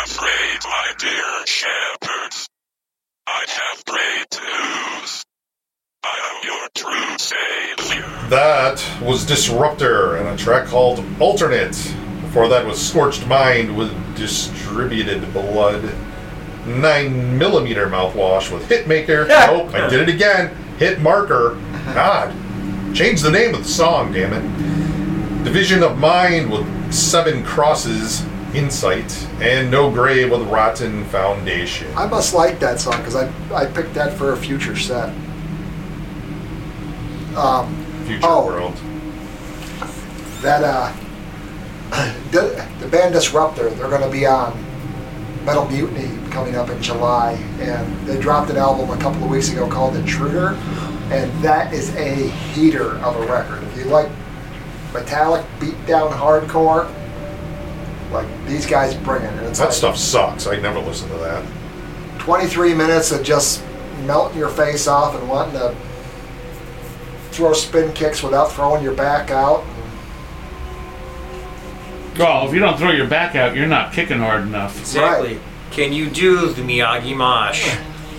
afraid, my dear shepherds. I have great news. I am your true savior. That was Disruptor and a track called Alternate. Before that was Scorched Mind with Distributed Blood. 9mm mouthwash with Hitmaker. Oh, I did it again. Hit Marker. God. Change the name of the song, damn it. Division of Mind with 7 Crosses. Insight. And No Grave with Rotten Foundation. I must like that song because I picked that for a future set. Future World. That the band Disruptor, they're going to be on Metal Mutiny coming up in July, and they dropped an album a couple of weeks ago called Intruder, and that is a heater of a record. If you like metallic beatdown hardcore, like these guys bring it. And it's That like stuff sucks. I never listened to that. 23 minutes of just melting your face off and wanting to throw spin kicks without throwing your back out. Well, if you don't throw your back out, you're not kicking hard enough. Exactly. Right. Can you do the Miyagi Mosh?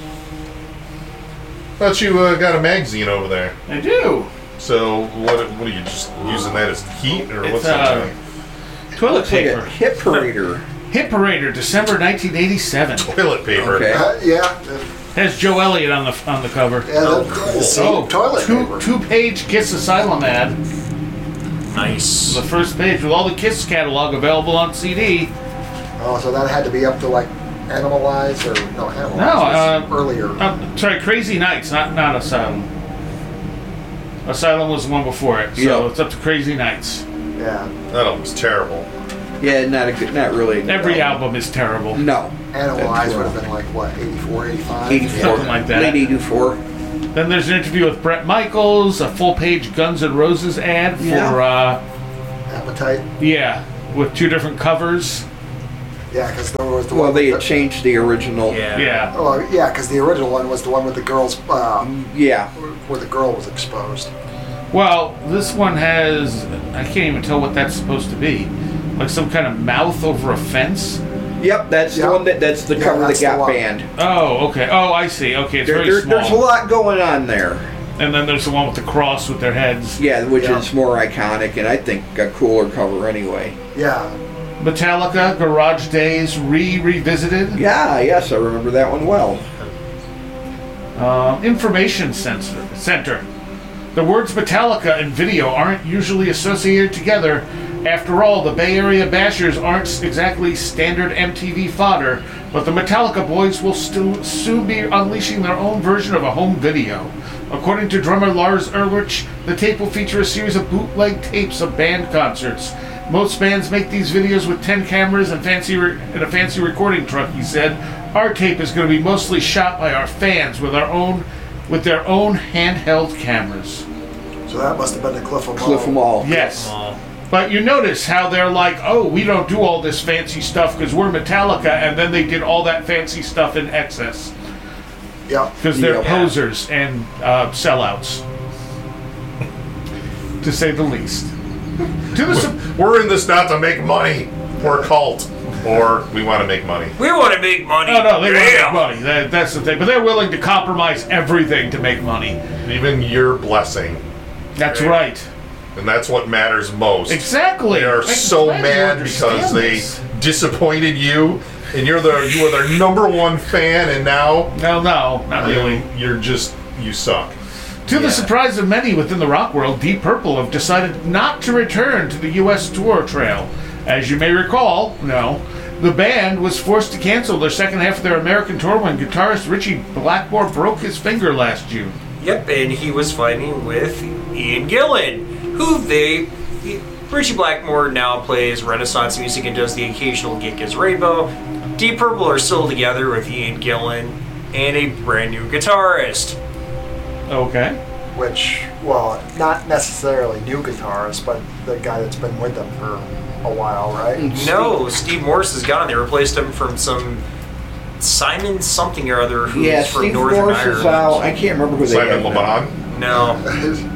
Thought you got a magazine over there. I do. So what are you just using that as heat or It's, what's that? Toilet Looks like a paper. hit parader. Hit Parader, December 1987. Toilet paper. Okay. Yeah. Has Joe Elliott on the cover. Yeah, cool. toilet paper. Two-page Kiss Asylum ad. Nice. The first page with all the Kiss catalog available on CD. Oh, so that had to be up to like Animalize or no Animalize was earlier. Sorry, Crazy Nights, not Asylum. Asylum was the one before it, so Yeah. it's up to Crazy Nights. Yeah, That album's terrible. Yeah, not really. a good Every album is terrible. No. Animalize would have been like what 84, 85. 84. Something like that. Late 84. Then there's an interview with Bret Michaels, a full-page Guns N' Roses ad for, Appetite. with 2 different covers. Yeah, because there was the Well, one. they with had changed the original. Yeah. Yeah. Oh, yeah, because the original one was the one with the girls, Yeah. where the girl was exposed. Well, this one has, I can't even tell what that's supposed to be. Like some kind of mouth over a fence. Yep, that's Yep. the one that's the Yeah, cover that that's the got one. banned. Oh, okay. Oh, I see. Okay, it's very small. There's a lot going on there. And then there's the one with the cross with their heads. Yeah, which Yeah. is more iconic and I think a cooler cover anyway. Yeah, Metallica, Garage Days, revisited. Yeah, yes, I remember that one well. Information Center. The words Metallica and video aren't usually associated together. After all, the Bay Area Bashers aren't exactly standard MTV fodder, but the Metallica boys will still soon be unleashing their own version of a home video. According to drummer Lars Ulrich, the tape will feature a series of bootleg tapes of band concerts. Most bands make these videos with 10 cameras and a fancy recording truck, he said. Our tape is going to be mostly shot by our fans with their own handheld cameras. so that must have been the Cliff of Cliff 'em all. Yes. But you notice how they're like, oh, we don't do all this fancy stuff because we're Metallica, and then they did all that fancy stuff in excess. Yep. Because they're Yeah. posers and sellouts. To say the least. We're in this not to make money. We're a cult. Or we want to make money. We want to make money. No, they want to Yeah. make money. That's the thing. But they're willing to compromise everything to make money. Even your blessing. That's right. And that's what matters most. Exactly. They are I'm so glad you mad understand because they this. disappointed you, and you were their number one fan, and now No, not really. you suck. To the surprise of many within the rock world, Deep Purple have decided not to return to the U.S. tour trail. As you may recall, the band was forced to cancel their second half of their American tour when guitarist Richie Blackmore broke his finger last June. Yep, and he was fighting with Ian Gillan, Richie Blackmore now plays Renaissance music and does the occasional gig as Rainbow. Deep Purple are still together with Ian Gillan and a brand new guitarist. Okay. Which, well, not necessarily new guitarist, but the guy that's been with them for a while, right? No, Steve Morris is gone. They replaced him from some Simon something or other who's Yeah, from Steve Northern Morris is Ireland. out. I can't remember who they Simon had now. LeBon. No.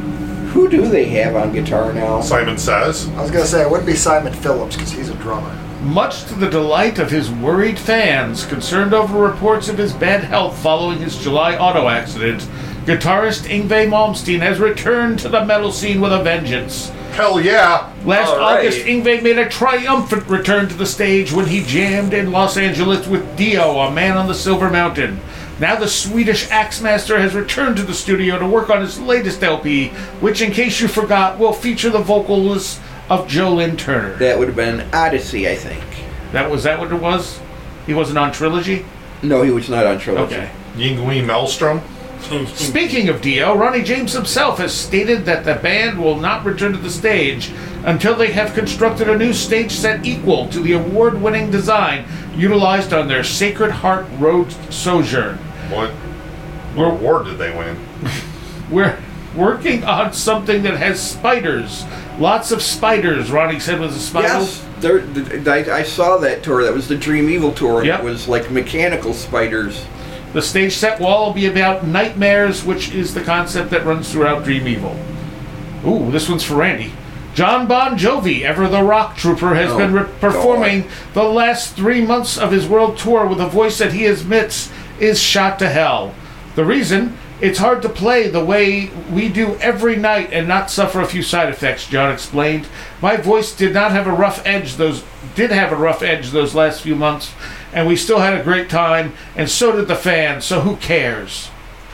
Who do they have on guitar now? Simon Says. I was gonna say it wouldn't be Simon Phillips because he's a drummer. Much to the delight of his worried fans, concerned over reports of his bad health following his July auto accident, guitarist Yngwie Malmsteen has returned to the metal scene with a vengeance. Hell yeah! Last All right. August, Yngwie made a triumphant return to the stage when he jammed in Los Angeles with Dio, A Man on the Silver Mountain. Now the Swedish Axemaster has returned to the studio to work on his latest LP, which, in case you forgot, will feature the vocals of Jolyn Turner. That would have been Odyssey, I think. That what it was? He wasn't on Trilogy? No, he was not on Trilogy. Okay. Yngwie Maelstrom. Speaking of Dio, Ronnie James himself has stated that the band will not return to the stage until they have constructed a new stage set equal to the award-winning design utilized on their Sacred Heart Road sojourn. What award did they win? We're working on something that has spiders. Lots of spiders, Ronnie said with a smile. Yes, I saw that tour. That was the Dream Evil tour. And Yep. It was like mechanical spiders. The stage set will all be about nightmares, which is the concept that runs throughout Dream Evil. Ooh, this one's for Randy. John Bon Jovi, ever the rock trooper, has Oh, been performing the last 3 months of his world tour with a voice that he admits is shot to hell. The reason? It's hard to play the way we do every night and not suffer a few side effects, John explained. My voice did have a rough edge those last few months, and we still had a great time, and so did the fans, so who cares?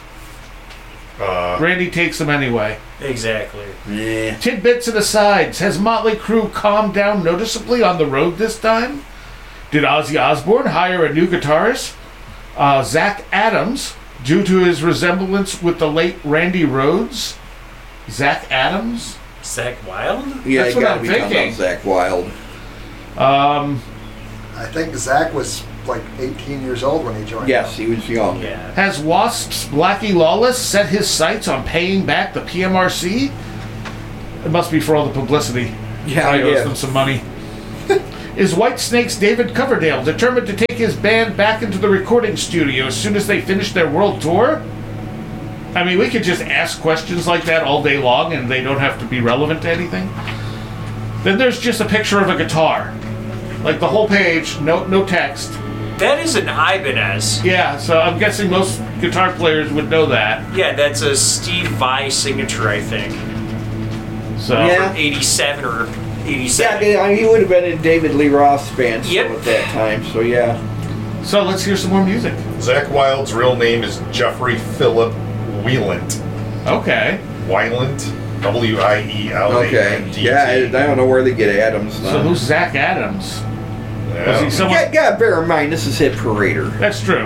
Randy takes them anyway. Exactly. Yeah. Tidbits and asides. Has Motley Crue calmed down noticeably on the road this time? Did Ozzy Osbourne hire a new guitarist? Zach Adams, due to his resemblance with the late Randy Rhoads? Zach Adams? Zach Wild? Yeah, That's you what gotta I'm be talking thinking. about Zach Wild. I think Zach was like 18 years old when he joined. Yes, he was young. Yeah. Has Wasp's Blackie Lawless set his sights on paying back the PMRC? It must be for all the publicity. Yeah, I owes yeah. them some money. Is Whitesnake's David Coverdale determined to take his band back into the recording studio as soon as they finish their world tour? I mean, we could just ask questions like that all day long and they don't have to be relevant to anything. Then there's just a picture of a guitar. Like the whole page, no text. That is an Ibanez. Yeah, so I'm guessing most guitar players would know that. Yeah, that's a Steve Vai signature, I think. So Yeah. 87 or Yeah, 87. I mean, he would have been in David Lee Roth's band still Yep. at that time, so yeah. So let's hear some more music. Zach Wild's real name is Jeffrey Philip Wieland. Okay. Wieland. W-I-E-L-A-N-D-T. Okay. Yeah, I don't know where they get Adams So now. who's Zach Adams? Yeah. Was he someone? Yeah, gotta bear in mind, this is Hit Parader. That's true.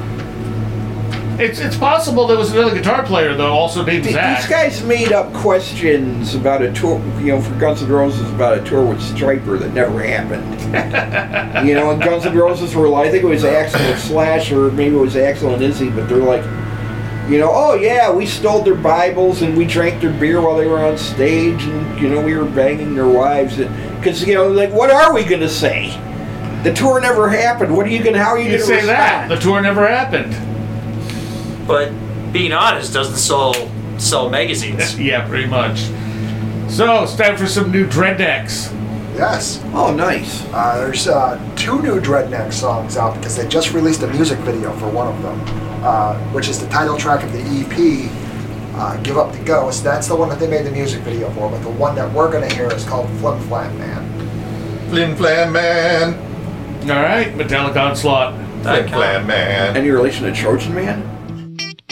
It's possible there was another guitar player though, also named These Zach. guys made up questions about a tour, for Guns N' Roses about a tour with Stryper that never happened. And Guns N' Roses were like, I think it was Axl and Slash, or maybe it was Axl and Izzy, but they're like, oh yeah, we stole their Bibles and we drank their beer while they were on stage, and we were banging their wives, because like, what are we gonna say? The tour never happened. How are you You gonna say respond? that the tour never happened. But being honest, doesn't sell magazines. Yeah, pretty much. So it's time for some new Dreadnecks. Yes. Oh, nice. There's 2 new Dreadneck songs out because they just released a music video for one of them, which is the title track of the EP, Give Up the Ghost. That's the one that they made the music video for, but the one that we're going to hear is called Flim Flam Man. Flim Flam Man. All right, Metallic Onslaught. Flim Flam Man. Any relation to Trojan Man?